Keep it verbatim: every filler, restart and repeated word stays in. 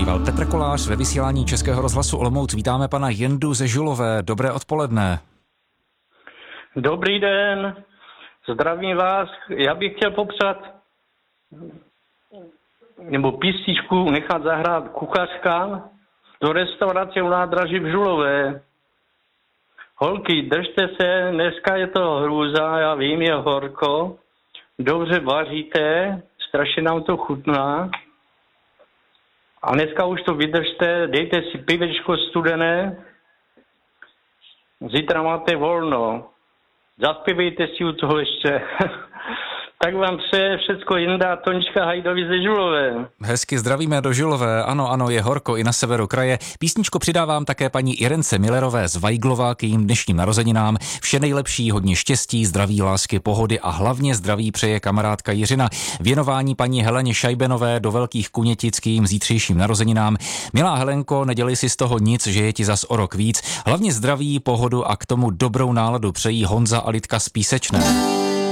ozýval Petr Kolář ve vysílání Českého rozhlasu Olomouc. Vítáme pana Jendu ze Žulové. Dobré odpoledne. Dobrý den, zdravím vás. Já bych chtěl popřát nebo písničku nechat zahrát kuchařka do restaurace u nádraží v Žulové. Holky, držte se, dneska je to hrůza, já vím, je horko, dobře vaříte, strašně nám to chutná. A dneska už to vydržte, dejte si pivečko studené, zítra máte volno, zaspěvejte si u toho ještě. Tak vám přeje všecko Jinda Tonička Hajdovi ze Žulové. Hezky zdravíme do Žulové, ano, ano, je horko i na severu kraje. Písničku přidávám také paní Irence Millerové z Vajglova k jejím dnešním narozeninám. Vše nejlepší, hodně štěstí, zdraví, lásky, pohody a hlavně zdraví přeje kamarádka Jiřina. Věnování paní Heleně Šajbenové do Velkých Kunětic k jejím zítřejším narozeninám. Milá Helenko, nedělej si z toho nic, že je ti zas o rok víc. Hlavně zdraví, pohodu a k tomu dobrou náladu přejí Honza a Lidka z Písečné.